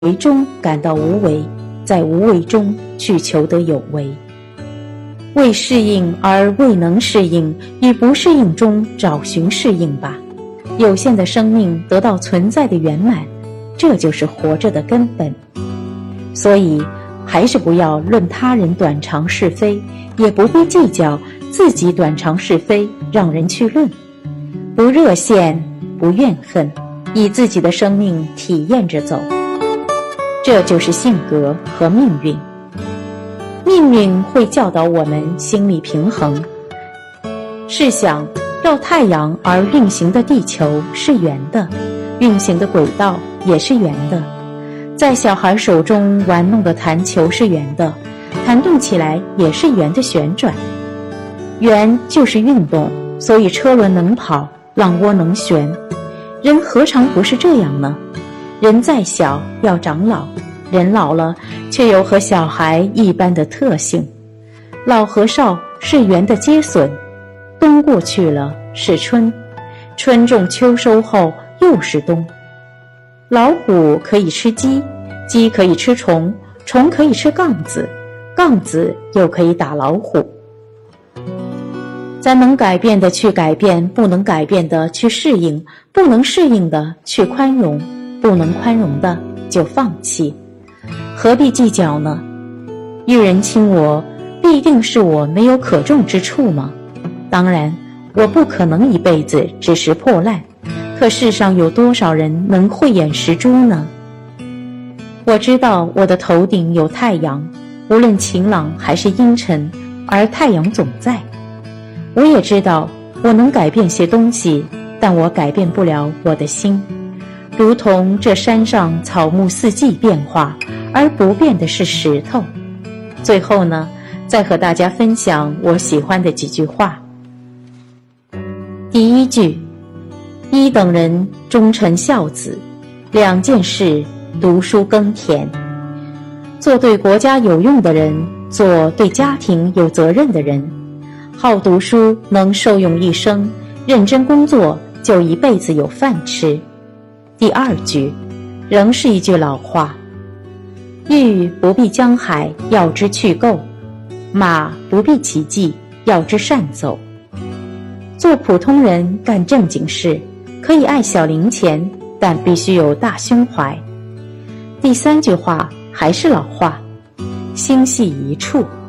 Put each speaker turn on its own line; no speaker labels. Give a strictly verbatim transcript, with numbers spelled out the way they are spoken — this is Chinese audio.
为中感到无为，在无为中去求得有为。为适应而未能适应，于不适应中找寻适应吧。有限的生命得到存在的圆满，这就是活着的根本。所以还是不要论他人短长是非，也不必计较自己短长是非，让人去论。不热羡，不怨恨，以自己的生命体验着走，这就是性格和命运。命运会教导我们心理平衡。试想，绕太阳而运行的地球是圆的，运行的轨道也是圆的。在小孩手中玩弄的弹球是圆的，弹动起来也是圆的旋转。圆就是运动，所以车轮能跑，浪窝能旋。人何尝不是这样呢？人再小要长老，人老了却有和小孩一般的特性。老和少是圆的接损，冬过去了是春，春种秋收后又是冬。老虎可以吃鸡，鸡可以吃虫，虫可以吃杠子，杠子又可以打老虎。咱能改变的去改变，不能改变的去适应，不能适应的去宽容，不能宽容的就放弃。何必计较呢？遇人轻我，必定是我没有可重之处吗？当然，我不可能一辈子只识破烂，可世上有多少人能慧眼识珠呢？我知道我的头顶有太阳，无论晴朗还是阴沉，而太阳总在。我也知道我能改变些东西，但我改变不了我的心。如同这山上草木四季变化，而不变的是石头。最后呢，再和大家分享我喜欢的几句话。第一句，一等人忠臣孝子，两件事读书耕田。做对国家有用的人，做对家庭有责任的人。好读书能受用一生，认真工作就一辈子有饭吃。第二句，仍是一句老话，欲不必江海，要知去垢；马不必骑骑，要知善走。做普通人干正经事，可以爱小零钱，但必须有大胸怀。第三句话还是老话，心系一处。